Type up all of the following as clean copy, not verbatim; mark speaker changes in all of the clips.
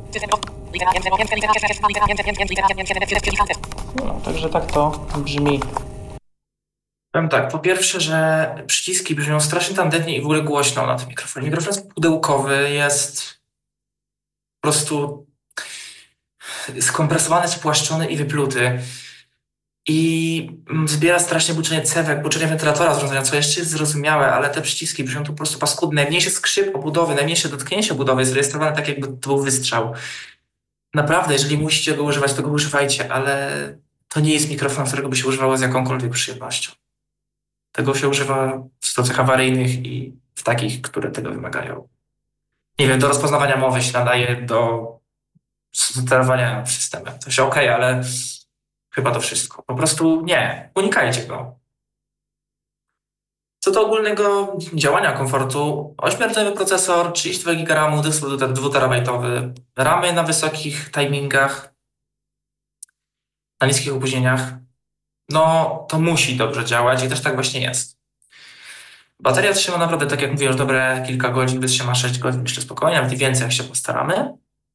Speaker 1: No, także tak to brzmi.
Speaker 2: Powiem tak, po pierwsze, że przyciski brzmią strasznie tandetnie i w ogóle głośno na tym mikrofonie. Mikrofon jest pudełkowy, jest po prostu skompresowany, spłaszczony i wypluty. I zbiera strasznie buczenie cewek, buczenie wentylatora z urządzenia, co jeszcze jest zrozumiałe, ale te przyciski brzmią tu po prostu paskudne. Najmniejszy skrzyp obudowy, najmniejsze dotknięcie obudowy jest rejestrowane tak, jakby to był wystrzał. Naprawdę, jeżeli musicie go używać, to go używajcie, ale to nie jest mikrofon, którego by się używało z jakąkolwiek przyjemnością. Tego się używa w sytuacjach awaryjnych i w takich, które tego wymagają. Nie wiem, do rozpoznawania mowy się nadaje, do sterowania systemem. To się okej, ale chyba to wszystko. Po prostu nie, unikajcie go. Co do ogólnego działania komfortu, 8-rdzenowy procesor, 32 GB RAM, dysk 2 TB, ramy na wysokich timingach, na niskich opóźnieniach, no to musi dobrze działać i też tak właśnie jest. Bateria trzyma naprawdę, tak jak mówiłem, już dobre kilka godzin, wytrzyma 6 godzin jeszcze spokojnie, nawet i więcej, jak się postaramy.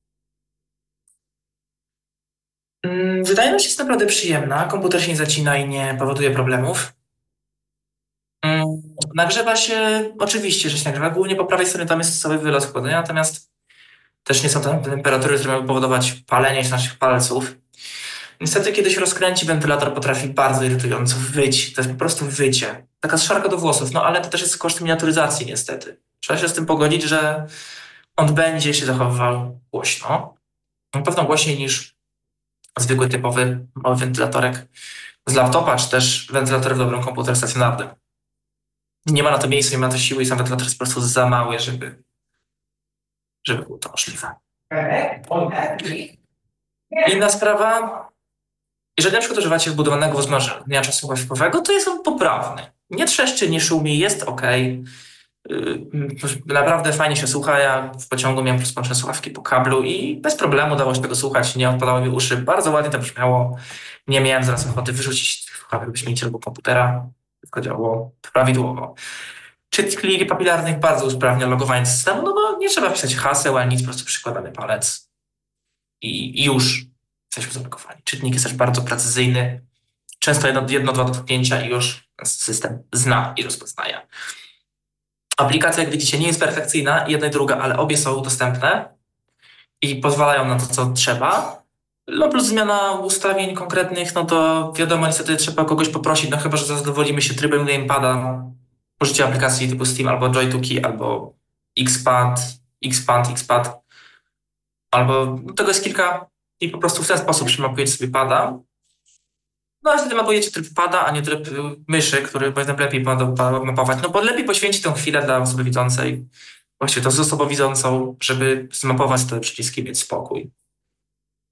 Speaker 2: Wydajność jest naprawdę przyjemna, komputer się nie zacina i nie powoduje problemów. Nagrzewa się, oczywiście, że się nagrzewa, głównie po prawej stronie tam jest cały wylot chłodzenia, natomiast też nie są tam temperatury, które mogą powodować palenie się naszych palców. Niestety, kiedy się rozkręci, wentylator potrafi bardzo irytująco wyć. To jest po prostu wycie. Taka szarka do włosów, no ale to też jest koszt miniaturyzacji niestety. Trzeba się z tym pogodzić, że on będzie się zachowywał głośno. Na pewno głośniej niż zwykły typowy mały wentylatorek z laptopa, czy też wentylator w dobrym komputerze stacjonarnym. Nie ma na to miejsca, nie ma na to siły i sam wentylator jest po prostu za mały, żeby było to możliwe. Inna sprawa, jeżeli na przykład używacie wbudowanego wzmacniacza słuchawkowego, to jest on poprawny. Nie trzeszczy, nie szumi, jest ok. Naprawdę fajnie się słucha. Ja w pociągu miałem rozłączone słuchawki po kablu i bez problemu dało się tego słuchać, nie odpadały mi uszy. Bardzo ładnie to brzmiało. Nie miałem zaraz ochoty wyrzucić słuchawek do śmieci albo komputera. Wszystko działało prawidłowo. Czytnik papilarnych bardzo usprawnia logowanie systemu, no bo nie trzeba pisać haseł ani nic, po prostu przykładamy palec i już jesteśmy zalogowani. Czytnik jest też bardzo precyzyjny. Często dwa dotknięcia i już system zna i rozpoznaje. Aplikacja, jak widzicie, nie jest perfekcyjna, jedna i druga, ale obie są dostępne i pozwalają na to, co trzeba. No plus zmiana ustawień konkretnych, no to wiadomo, niestety trzeba kogoś poprosić, no chyba, że zadowolimy się trybem gamepada, użycie aplikacji typu Steam albo Joy2Key, albo Xpad, albo no tego jest kilka i po prostu w ten sposób przymapujecie sobie pada. No a wtedy mapujecie tryb pada, a nie tryb myszy, który powiedzmy lepiej mapować. No bo lepiej poświęcić tę chwilę dla osoby widzącej, właściwie to z osobą widzącą, żeby zmapować te przyciski i mieć spokój.